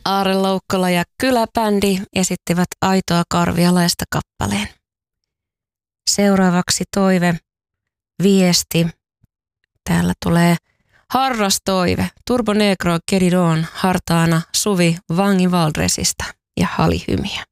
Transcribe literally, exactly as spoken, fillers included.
Aare Loukkola ja Kyläbändi esittivät Aitoa Karvialaista kappaleen. Seuraavaksi toive, viesti. Täällä tulee harrastoive. Turbo Negro Kedidon hartaana Suvi Vangi Valdresista ja Halihymiä.